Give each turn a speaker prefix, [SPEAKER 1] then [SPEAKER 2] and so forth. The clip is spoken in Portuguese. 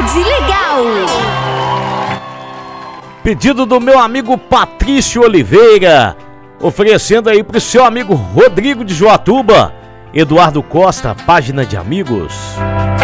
[SPEAKER 1] Cidade Legal.
[SPEAKER 2] Pedido do meu amigo Patrício Oliveira, oferecendo aí pro seu amigo Rodrigo de Joatuba, Eduardo Costa, página de amigos.